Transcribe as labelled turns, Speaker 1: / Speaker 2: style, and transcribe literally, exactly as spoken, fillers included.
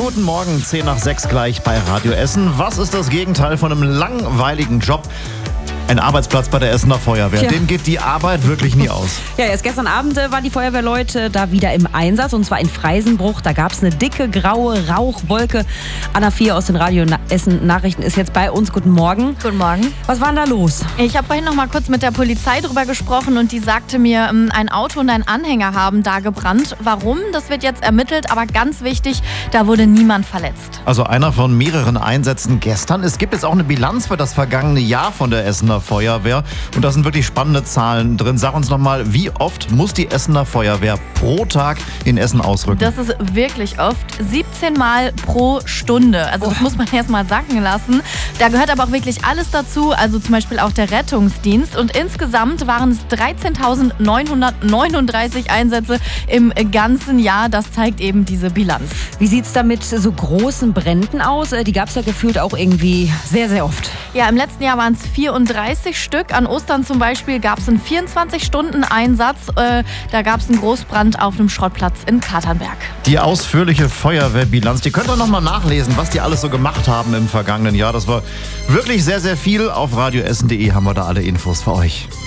Speaker 1: Guten Morgen, zehn nach sechs gleich bei Radio Essen. Was ist das Gegenteil von einem langweiligen Job? Ein Arbeitsplatz bei der Essener Feuerwehr.
Speaker 2: Tja.
Speaker 1: Dem geht die Arbeit wirklich nie aus.
Speaker 2: Ja, erst gestern Abend äh, waren die Feuerwehrleute da wieder im Einsatz, und zwar in Freisenbruch. Da gab es eine dicke, graue Rauchwolke. Anna Vier aus den Radio Essen Nachrichten ist jetzt bei uns. Guten Morgen.
Speaker 3: Guten Morgen.
Speaker 2: Was war denn da los?
Speaker 3: Ich habe vorhin noch mal kurz mit der Polizei drüber gesprochen und die sagte mir, ein Auto und ein Anhänger haben da gebrannt. Warum? Das wird jetzt ermittelt, aber ganz wichtig, da wurde niemand verletzt.
Speaker 1: Also einer von mehreren Einsätzen gestern. Es gibt jetzt auch eine Bilanz für das vergangene Jahr von der Essener Feuerwehr. Und da sind wirklich spannende Zahlen drin. Sag uns nochmal, wie oft muss die Essener Feuerwehr pro Tag in Essen ausrücken?
Speaker 3: Das ist wirklich oft. siebzehn Mal pro Stunde. Also das muss man erst mal sacken lassen. Da gehört aber auch wirklich alles dazu. Also zum Beispiel auch der Rettungsdienst. Und insgesamt waren es dreizehntausendneunhundertneununddreißig Einsätze im ganzen Jahr. Das zeigt eben diese Bilanz.
Speaker 2: Wie sieht es da mit so großen Bränden aus? Äh, Die gab es ja gefühlt auch irgendwie sehr, sehr oft.
Speaker 3: Ja, im letzten Jahr waren es vierunddreißig Stück. An Ostern zum Beispiel gab es einen vierundzwanzig-Stunden-Einsatz. Äh, da gab es einen Großbrand auf einem Schrottplatz in Katernberg.
Speaker 1: Die ausführliche Feuerwehrbilanz, die könnt ihr nochmal nachlesen, was die alles so gemacht haben im vergangenen Jahr. Das war wirklich sehr, sehr viel. Auf radioessen punkt de haben wir da alle Infos für euch.